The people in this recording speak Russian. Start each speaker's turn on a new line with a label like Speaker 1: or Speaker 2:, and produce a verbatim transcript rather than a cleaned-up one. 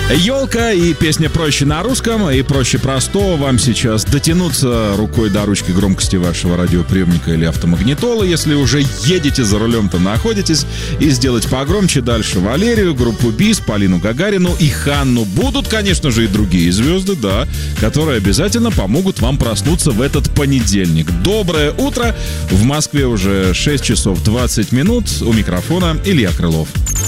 Speaker 1: Елка и песня «Проще на русском» и «Проще простого» вам сейчас дотянуться рукой до ручки громкости вашего радиоприемника или автомагнитолы, если уже едете за рулем-то находитесь, и сделать погромче дальше Валерию, группу БИС, Полину Гагарину и Ханну. Будут, конечно же, и другие звезды, да, которые обязательно помогут вам проснуться в этот понедельник. Доброе утро! В Москве уже шесть часов двадцать минут. У микрофона Илья Крылов.